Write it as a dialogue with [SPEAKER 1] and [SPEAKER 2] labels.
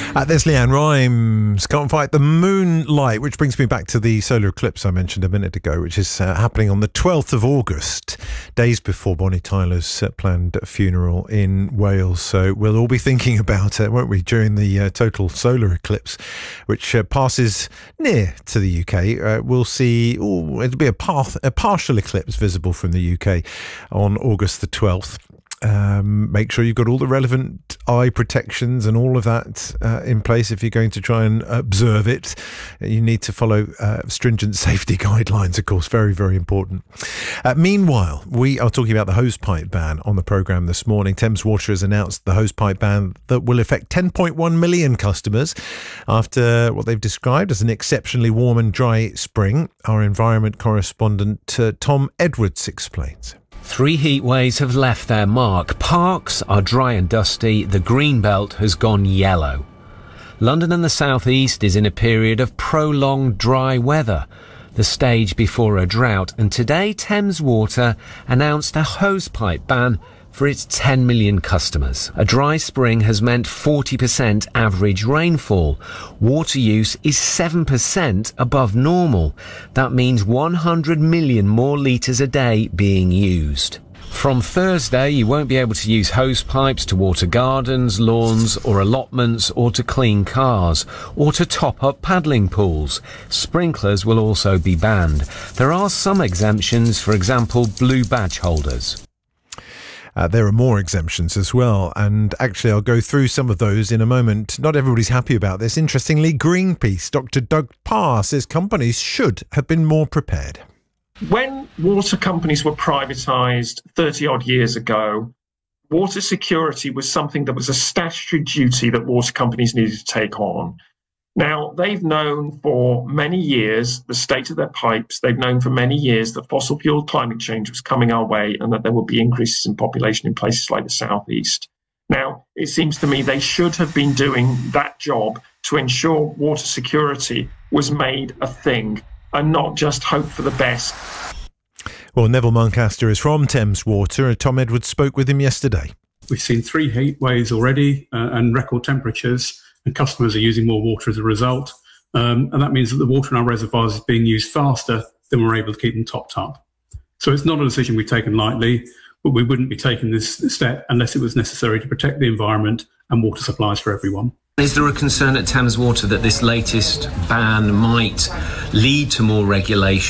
[SPEAKER 1] There's Leanne Rimes, Can't Fight the Moonlight, which brings me back to the solar eclipse I mentioned a minute ago, which is happening on the 12th of August, days before Bonnie Tyler's planned funeral in Wales. So we'll all be thinking about it, won't we, during the total solar eclipse, which passes near to the UK. We'll see, it'll be a partial eclipse visible from the UK on August the 12th. Make sure you've got all the relevant eye protections and all of that in place if you're going to try and observe it. You need to follow stringent safety guidelines, of course, very, very important. Meanwhile, we are talking about the hosepipe ban on the programme this morning. Thames Water has announced the hosepipe ban that will affect 10.1 million customers after what they've described as an exceptionally warm and dry spring. Our environment correspondent Tom Edwards explains.
[SPEAKER 2] 3 heat waves have left their mark. Parks are dry and dusty. The green belt has gone yellow. London and the South East is in a period of prolonged dry weather, the stage before a drought. And today Thames Water announced a hosepipe ban for its 10 million customers. A dry spring has meant 40% average rainfall. Water use is 7% above normal. That means 100 million more litres a day being used. From Thursday, you won't be able to use hose pipes to water gardens, lawns or allotments, or to clean cars, or to top up paddling pools. Sprinklers will also be banned. There are some exemptions, for example, blue badge holders.
[SPEAKER 1] There are more exemptions as well, and actually I'll go through some of those in a moment. Not everybody's happy about this. Interestingly, Greenpeace Dr. Doug Parr says companies should have been more prepared.
[SPEAKER 3] When water companies were privatised 30 odd years ago, water security was something that was a statutory duty that water companies needed to take on. Now, they've known for many years the state of their pipes. They've known for many years that fossil fuel climate change was coming our way and that there would be increases in population in places like the southeast. Now, it seems to me they should have been doing that job to ensure water security was made a thing and not just hope for the best.
[SPEAKER 1] Well, Neville Muncaster is from Thames Water, and Tom Edwards spoke with him yesterday.
[SPEAKER 4] We've seen 3 heat waves already and record temperatures, and customers are using more water as a result. And that means that the water in our reservoirs is being used faster than we're able to keep them topped up. So it's not a decision we've taken lightly, but we wouldn't be taking this step unless it was necessary to protect the environment and water supplies for everyone.
[SPEAKER 2] Is there a concern at Thames Water that this latest ban might lead to more regulation